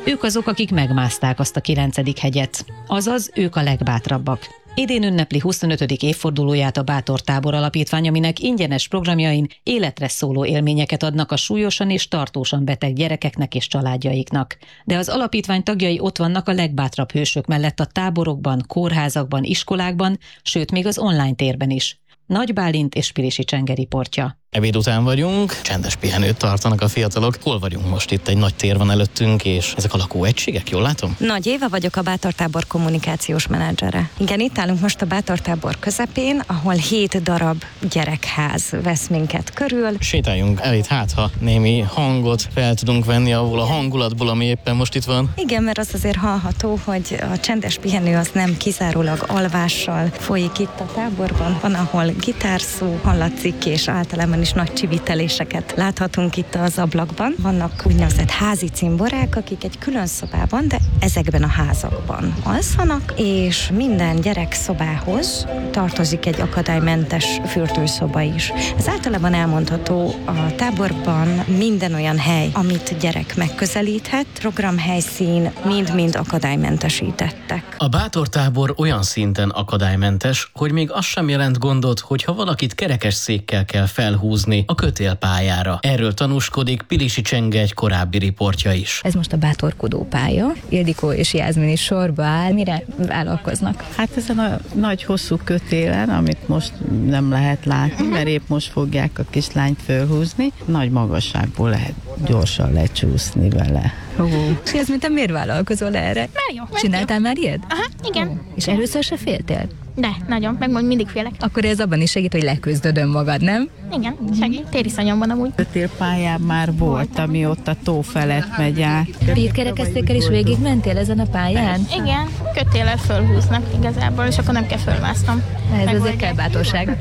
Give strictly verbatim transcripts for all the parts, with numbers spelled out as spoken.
Ők azok, akik megmászták azt a kilencedik hegyet. Azaz, ők a legbátrabbak. Idén ünnepli huszonötödik évfordulóját a Bátor Tábor Alapítvány, aminek ingyenes programjain életre szóló élményeket adnak a súlyosan és tartósan beteg gyerekeknek és családjaiknak. De az alapítvány tagjai ott vannak a legbátrabb hősök mellett a táborokban, kórházakban, iskolákban, sőt még az online térben is. Nagy Bálint és Pilisi Csenge riportja. Ebéd után vagyunk, csendes pihenőt tartanak a fiatalok. Hol vagyunk most? Itt egy nagy tér van előttünk, és ezek a lakóegységek, jól látom? Nagy Éva vagyok, a Bátor Tábor kommunikációs menedzsere. Igen, itt állunk most a Bátor Tábor közepén, ahol hét darab gyerekház vesz minket körül. Sétáljunk el itt, hát ha némi hangot fel tudunk venni abból a hangulatból, ami éppen most itt van. Igen, mert az azért hallható, hogy a csendes pihenő az nem kizárólag alvással folyik itt a táborban. Van, ahol gitárszó hallatszik, és általában is nagy csiviteléseket láthatunk itt az ablakban. Vannak úgynevezett házi cimborák, akik egy külön szobában, de ezekben a házakban alszanak, és minden gyerek szobához tartozik egy akadálymentes fürdőszoba is. Ez általában elmondható a táborban minden olyan hely, amit gyerek megközelíthet, programhelyszín mind-mind akadálymentesítettek. A Bátor Tábor olyan szinten akadálymentes, hogy még az sem jelent gondot, hogyha valakit kerekesszékkel kell felhúzni a kötélpályára. Erről tanúskodik Pilisi Csenge egy korábbi riportja is. Ez most a bátorkodó pálya. Ildikó és Jászmin is sorba áll. Mire vállalkoznak? Hát ezen a nagy hosszú kötélen, amit most nem lehet látni, mert épp most fogják a kislányt fölhúzni, nagy magasságból lehet gyorsan lecsúszni vele. Uh. És Jászmin, te miért vállalkozol erre? Már jó. Csináltál már ilyet? Aha, igen. Uh. És először se féltél? De, nagyon, meg majd mindig félek. Akkor ez abban is segít, hogy leküzdöd önmagad, nem? Igen, segít. Tériszonyomban amúgy. Kötélpályán már volt, ami ott a tó felett megy át. Hírkerekesztékkel is végig mentél ezen a pályán? Igen, kötéllel fölhúznak igazából, és akkor nem kell fölmásznom. Ez azért kell bátorság.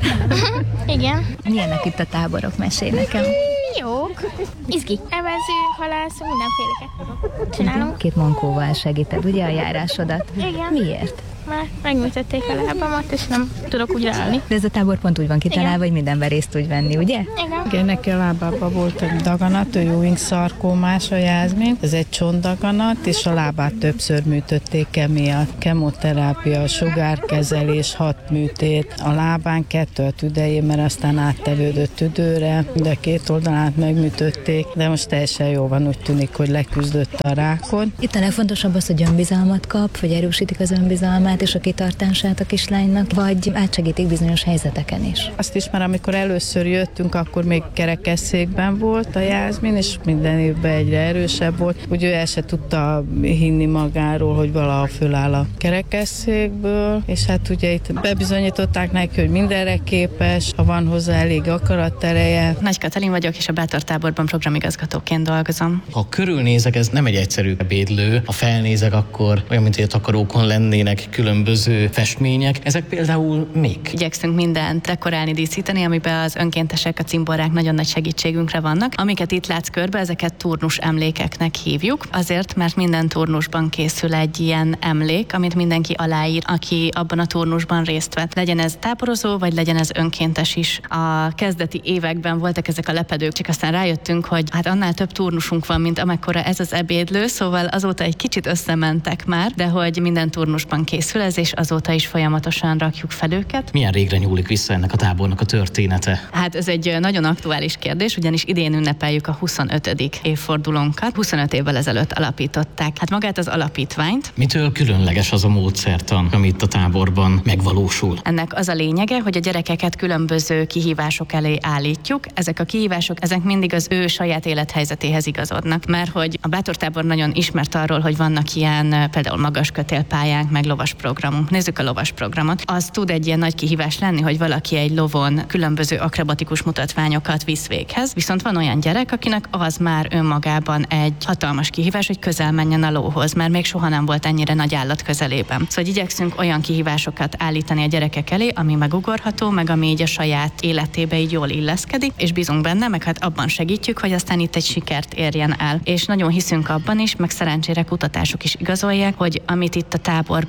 Igen. Milyenek itt a táborok? Mesélj nekem. Jók. Izgi. Evezünk, halászunk, mindenféleket csinálunk. Két mankóval segíted, ugye, a járásodat? Igen. Miért? Már megműtették a lábamat, és nem tudok úgy ráállni. De ez a tábor pont úgy van kitalálva, hogy mindenben részt tudj venni, ugye? Igen. Igen, neki a lábában volt egy daganat, ő Ewing szarkómás, a Jászmin. Ez egy csontdaganat, és a lábát többször műtötték emiatt. Kemoterápia, sugárkezelés, hat műtét. A lábán kettő a tüdején, mert aztán áttevődött tüdőre, de két oldalát megműtötték, de most teljesen jó van, úgy tűnik, hogy leküzdött a rákot. Itt a legfontosabb az, hogy önbizalmat kap, vagy erősítik az önbizalmát és a kitartását a kislánynak, vagy átsegítik bizonyos helyzeteken is. Azt is már amikor először jöttünk, akkor még kerekesszékben volt a Jászmin, és minden évben egyre erősebb volt. Úgy ő el se tudta hinni magáról, hogy valaha föláll a kerekesszékből, és hát ugye itt bebizonyították neki, hogy mindenre képes, ha van hozzá elég akaratereje. Nagy Katalin vagyok, és a Bátor Táborban programigazgatóként dolgozom. Ha körülnézek, ez nem egy egyszerű ebédlő. Ha felnézek, akkor olyan, mint hogy a takarókon lennének különböző festmények. Ezek például mik? Igyekszünk mindent dekorálni, díszíteni, amiben az önkéntesek, a cimborák nagyon nagy segítségünkre vannak. Amiket itt látsz körbe, ezeket turnus emlékeknek hívjuk. Azért, mert minden turnusban készül egy ilyen emlék, amit mindenki aláír, aki abban a turnusban részt vett. Legyen ez táborozó, vagy legyen ez önkéntes is. A kezdeti években voltak ezek a lepedők, csak aztán rájöttünk, hogy hát annál több turnusunk van, mint amekkora ez az ebédlő, szóval azóta egy kicsit összementek már, de hogy minden turnusban készül ez, és azóta is folyamatosan rakjuk fel őket. Milyen régre nyúlik vissza ennek a tábornak a története? Hát ez egy nagyon aktuális kérdés, ugyanis idén ünnepeljük a huszonötödik évfordulónkat. huszonöt évvel ezelőtt alapították. Hát magát az alapítványt. Mitől különleges az a módszertan, ami itt a táborban megvalósul? Ennek az a lényege, hogy a gyerekeket különböző kihívások elé állítjuk. Ezek a kihívások, ezek mindig az ő saját élethelyzetéhez igazodnak, mert hogy a Bátor Tábor nagyon ismert arról, hogy vannak ilyen például magas kötélpályánk, meg lovas programunk. Nézzük a lovas programot. Az tud egy ilyen nagy kihívás lenni, hogy valaki egy lovon különböző akrobatikus mutatványokat visz véghez, viszont van olyan gyerek, akinek az már önmagában egy hatalmas kihívás, hogy közel menjen a lóhoz, mert még soha nem volt ennyire nagy állat közelében. Szóval igyekszünk olyan kihívásokat állítani a gyerekek elé, ami megugorható, meg ami így a saját életébe így jól illeszkedik, és bízunk benne, meg hát abban segítjük, hogy aztán itt egy sikert érjen el. És nagyon hiszünk abban is, meg szerencsére kutatások is igazolják, hogy amit itt a táborban ki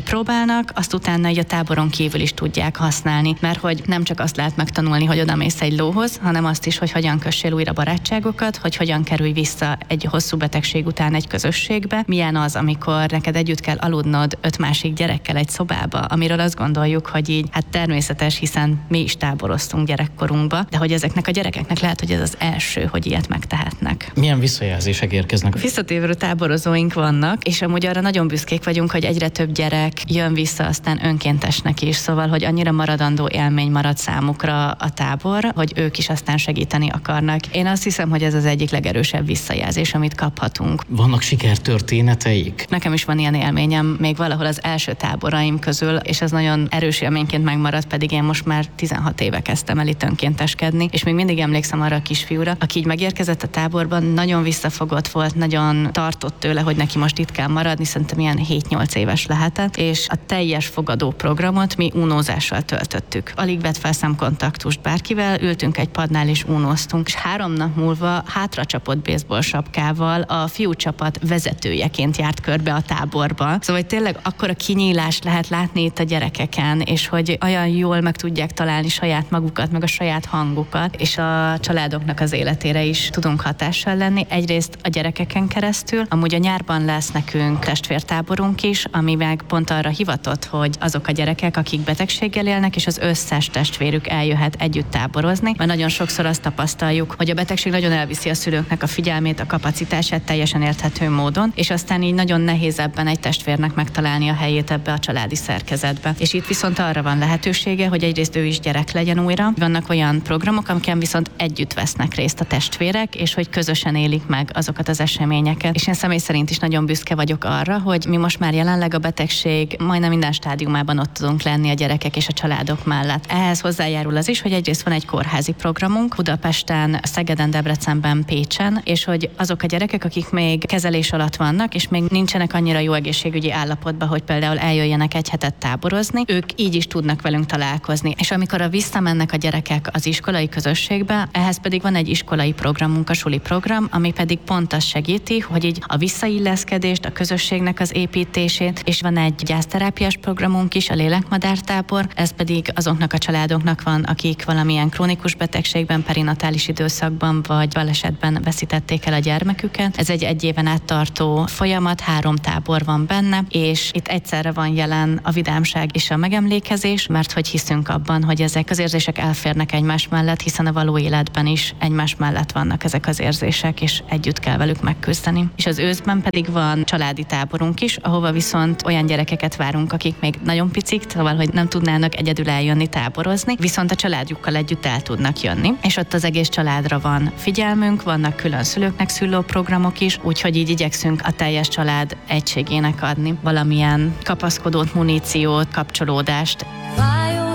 kipróbálnak, azt utána így a táboron kívül is tudják használni, mert hogy nem csak azt lehet megtanulni, hogy odamész egy lóhoz, hanem azt is, hogy hogyan kössél újra barátságokat, hogy hogyan kerülj vissza egy hosszú betegség után egy közösségbe, milyen az, amikor neked együtt kell aludnod öt másik gyerekkel egy szobába, amiről azt gondoljuk, hogy így hát természetes, hiszen mi is táboroztunk gyerekkorunkba, de hogy ezeknek a gyerekeknek lehet, hogy ez az első, hogy ilyet megtehetnek. Milyen visszajelzések érkeznek? Visszatérő táborozóink vannak, és amúgy arra nagyon büszkék vagyunk, hogy egyre több gyerek jön vissza aztán önkéntesnek is, szóval, hogy annyira maradandó élmény marad számukra a tábor, hogy ők is aztán segíteni akarnak. Én azt hiszem, hogy ez az egyik legerősebb visszajelzés, amit kaphatunk. Vannak sikertörténeteik? Nekem is van ilyen élményem, még valahol az első táboraim közül, és ez nagyon erős élményként megmaradt, pedig én most már tizenhat éve kezdtem el itt önkénteskedni, és még mindig emlékszem arra a kisfiúra, aki így megérkezett a táborban, nagyon visszafogott volt, nagyon tartott tőle, hogy neki most itt kell maradni, szerintem ilyen hét-nyolc éves lehetett, és a teljes fogadó programot mi unózással töltöttük. Alig vett fel szemkontaktust bárkivel, ültünk egy padnál és unóztunk, és három nap múlva hátracsapott baseball sapkával a fiúcsapat vezetőjeként járt körbe a táborba. Szóval hogy tényleg akkora kinyílást lehet látni itt a gyerekeken, és hogy olyan jól meg tudják találni saját magukat, meg a saját hangukat, és a családoknak az életére is tudunk hatással lenni. Egyrészt a gyerekeken keresztül, amúgy a nyárban lesz nekünk testvértáborunk is, ami meg pont arra hivatott, hogy azok a gyerekek, akik betegséggel élnek, és az összes testvérük eljöhet együtt táborozni, mert nagyon sokszor azt tapasztaljuk, hogy a betegség nagyon elviszi a szülőknek a figyelmét, a kapacitását teljesen érthető módon, és aztán így nagyon nehéz ebben egy testvérnek megtalálni a helyét ebbe a családi szerkezetbe. És itt viszont arra van lehetősége, hogy egyrészt ő is gyerek legyen újra. Vannak olyan programok, amiken viszont együtt vesznek részt a testvérek, és hogy közösen élik meg azokat az eseményeket. És én személy szerint is nagyon büszke vagyok arra, hogy mi most már jelenleg a betegség majdnem minden stádiumában ott tudunk lenni a gyerekek és a családok mellett. Ehhez hozzájárul az is, hogy egyrészt van egy kórházi programunk Budapesten, Szegeden, Debrecenben, Pécsen, és hogy azok a gyerekek, akik még kezelés alatt vannak, és még nincsenek annyira jó egészségügyi állapotban, hogy például eljöjjenek egy hetet táborozni, ők így is tudnak velünk találkozni. És amikor a visszamennek a gyerekek az iskolai közösségbe, ehhez pedig van egy iskolai programunk, a suli program, ami pedig pont azt segíti, hogy így a visszailleszkedést, a közösségnek az építését, és van egy gyászterápiás programunk is, a lélekmadártábor, ez pedig azoknak a családoknak van, akik valamilyen krónikus betegségben, perinatális időszakban vagy balesetben veszítették el a gyermeküket. Ez egy egy éven át tartó folyamat, három tábor van benne, és itt egyszerre van jelen a vidámság és a megemlékezés, mert hogy hiszünk abban, hogy ezek az érzések elférnek egymás mellett, hiszen a való életben is egymás mellett vannak ezek az érzések, és együtt kell velük megküzdeni. És az őszben pedig van családi táborunk is, ahova viszont olyan gyerekeket várunk, akik még nagyon picik, szóval, hogy nem tudnának egyedül eljönni táborozni, viszont a családjukkal együtt el tudnak jönni. És ott az egész családra van figyelmünk, vannak külön szülőknek szülő programok is, úgyhogy így igyekszünk a teljes család egységének adni valamilyen kapaszkodót, muníciót, kapcsolódást.